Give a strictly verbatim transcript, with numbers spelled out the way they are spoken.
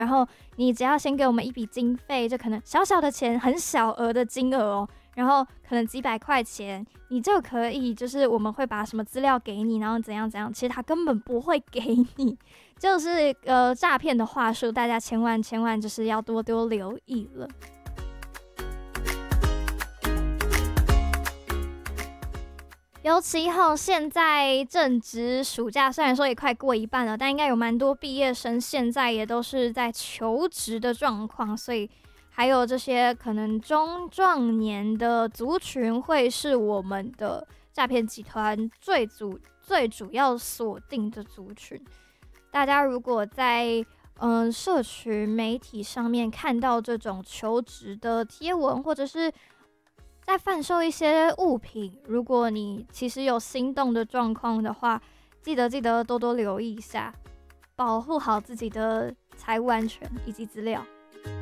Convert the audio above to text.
然后你只要先给我们一笔经费，就可能小小的钱，很小额的金额哦，然后可能几百块钱，你就可以，就是我们会把什么资料给你，然后怎样怎样，其实他根本不会给你，就是呃诈骗的话术，大家千万千万就是要多多留意了。尤其吼，现在正值暑假，虽然说也快过一半了，但应该有蛮多毕业生现在也都是在求职的状况，所以还有这些可能中壮年的族群会是我们的诈骗集团最主最主要锁定的族群。大家如果在嗯、呃、社群媒体上面看到这种求职的贴文，或者是在贩售一些物品，如果你其实有心动的状况的话，记得记得多多留意一下，保护好自己的财务安全以及资料。